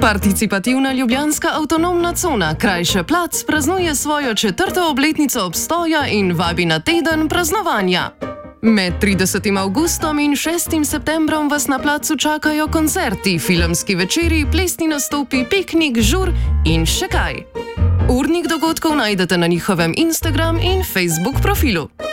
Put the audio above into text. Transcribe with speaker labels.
Speaker 1: Participativna ljubljanska avtonomna cona, krajše Plac, praznuje svojo 4. obletnico obstoja in vabi na teden praznovanja. Med 30. avgustom in 6. septembrom vas na placu čakajo koncerti, filmski večeri, plesni nastopi, piknik, žur in še kaj. Urnik dogodkov najdete na njihovem Instagram in Facebook profilu.